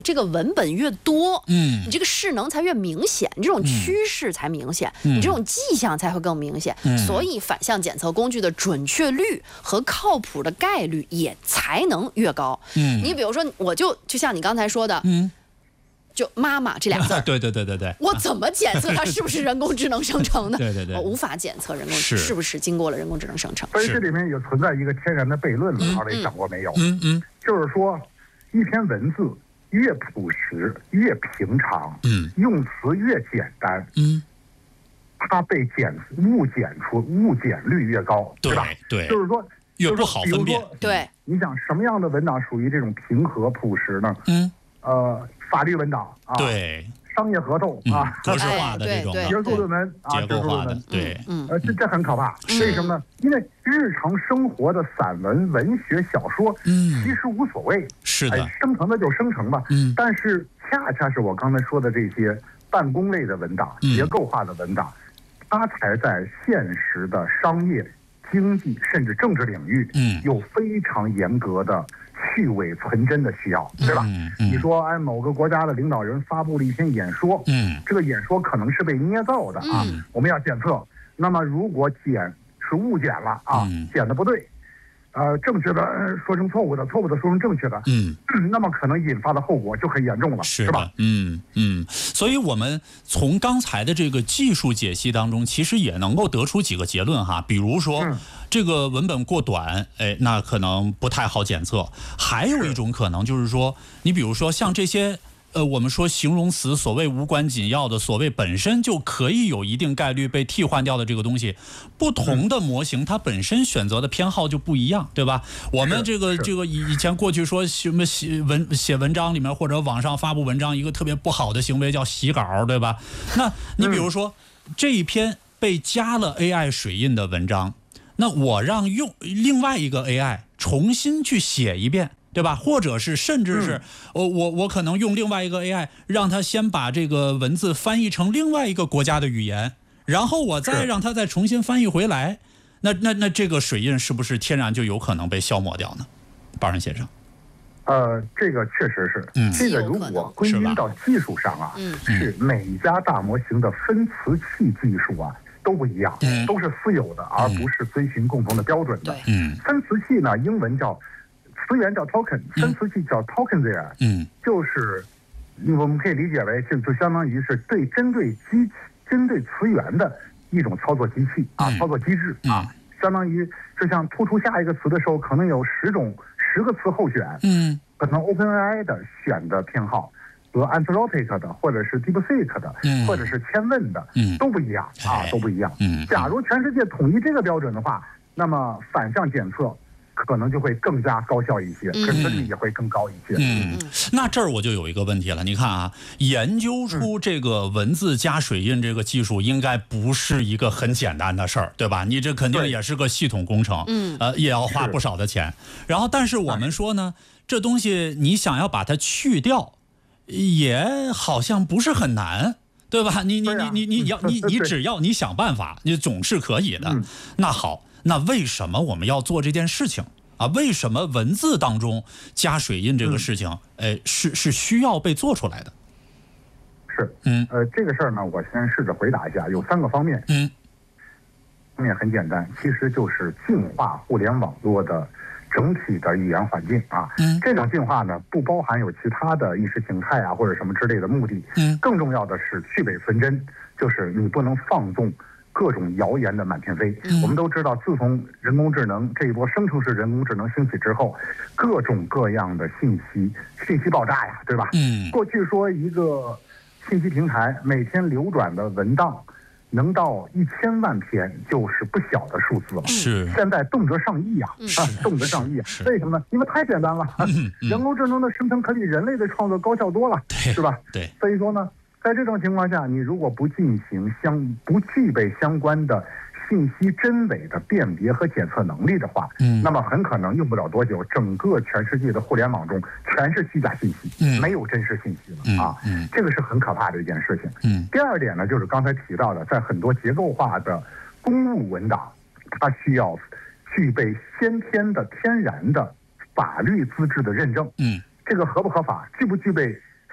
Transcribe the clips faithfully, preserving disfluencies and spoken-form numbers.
这个文本越多， 嗯， 你这个势能才越明显，你这种趋势才明显， 嗯、 你这种迹象才会更明显、嗯。所以反向检测工具的准确率和靠谱的概率也才能越高。 嗯， 你比如说，我就就像你刚才说的， 嗯， 就妈妈这俩字对对对对对， 我怎么检测它是不是人工智能生成的？ 对对对， 我无法检测人工是是不是经过了人工智能生成。 所以这里面也存在一个天然的悖论了，二位想过没有？ 嗯嗯， 就是说，一篇文字越朴实越平常， 嗯， 用词越简单， 嗯， 它被检误检出误检率越高， 对吧？ 对， 就是说越不好分辨。 对， 你想什么样的文档属于这种平和朴实呢？ 嗯， 呃，法律文档啊， 对， 商业合同啊， 格式化的这种学术论文啊， 结构化的，对， 嗯， 呃，这这很可怕。为什么呢？因为日常生活的散文、文学、小说， 嗯， 其实无所谓， 是的， 生成的就生成吧， 嗯， 但是恰恰是我刚才说的这些办公类的文档、结构化的文档，它才在现实的商业、经济甚至政治领域， 嗯， 有非常严格的去伪存真的需要，对吧？ 嗯嗯、 你说，哎，某个国家的领导人发布了一篇演说， 嗯， 这个演说可能是被捏造的啊， 嗯、 我们要检测。那么，如果检是误检了啊， 嗯、 检的不对，呃，正确的说成错误的，错误的说成正确的， 嗯， 那么可能引发的后果就很严重了， 是是吧？ 嗯嗯，所以我们从刚才的这个技术解析当中，其实也能够得出几个结论哈，比如说。嗯，这个文本过短，哎，那可能不太好检测。还有一种可能就是说，你比如说像这些，呃，我们说形容词所谓无关紧要的，所谓本身就可以有一定概率被替换掉的这个东西，不同的模型它本身选择的偏好就不一样，对吧？我们这个这个以以前过去说什么写文写文章里面或者网上发布文章一个特别不好的行为叫洗稿，对吧？那你比如说、嗯、这一篇被加了 A I 水印的文章。那我让用另外一个 A I 重新去写一遍，对吧？或者是甚至是，我、嗯、我我可能用另外一个 A I 让它先把这个文字翻译成另外一个国家的语言，然后我再让它再重新翻译回来。那那那这个水印是不是天然就有可能被消磨掉呢？巴仁先生。 呃，这个确实是， 嗯， 这个如果归因到技术上啊， 嗯， 是每一家大模型的分词器技术啊。都不一样，都是私有的，而不是遵循共同的标准的。 嗯， 分词器呢，英文叫词源叫 token， 分词器叫 token there， 嗯， 就是我们可以理解为就就相当于是对针对机针对词源的一种操作机器啊， 嗯、 操作机制啊， 嗯、 相当于就像突出下一个词的时候，可能有十种十个词候选， 嗯， 可能 OpenAI 的选的偏好。和 Anthropic 的，或者是 DeepSeek 的， 嗯、 或者是千问的， 嗯、 都不一样啊，都不一样。 嗯， 假如全世界统一这个标准的话，那么反向检测可能就会更加高效一些，可分率也会更高一些。 嗯，那这儿我就有一个问题了，你看啊，研究出这个文字加水印这个技术，应该不是一个很简单的事儿，对吧？你这肯定也是个系统工程， 嗯， 呃，也要花不少的钱。然后，但是我们说呢，这东西你想要把它去掉。也好像不是很难，对吧？你你你你你要你你只要你想办法，你总是可以的。 嗯、 那好，那为什么我们要做这件事情啊？为什么文字当中加水印这个事情，嗯、哎，是是需要被做出来的？ 是， 嗯， 呃，这个事儿呢，我先试着回答一下，有三个方面。 嗯， 方面很简单，其实就是净化互联网络的。整体的语言环境啊， 嗯， 这种进化呢，不包含有其他的意识形态啊或者什么之类的目的， 嗯， 更重要的是去伪存真，就是你不能放纵各种谣言的满天飞。 嗯、 我们都知道，自从人工智能这一波生成式人工智能兴起之后，各种各样的信息信息爆炸呀，对吧？ 嗯， 过去说一个信息平台每天流转的文档。能到一千万篇就是不小的数字了， 是现在动辄上亿啊，啊，动辄上亿啊，为什么呢？因为太简单了， 嗯嗯、 人工智能的生成可比人类的创作高效多了，是吧？ 对， 所以说呢，在这种情况下，你如果不进行相不具备相关的信息真伪的辨别和检测能力的话， 嗯， 那么很可能用不了多久，整个全世界的互联网中全是虚假信息， 嗯， 没有真实信息了、 嗯、 啊， 嗯， 这个是很可怕的一件事情。 嗯， 第二点呢，就是刚才提到的，在很多结构化的公务文档，它需要具备先天的、天然的法律资质的认证。 嗯， 这个合不合法，具不具备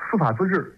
司法资质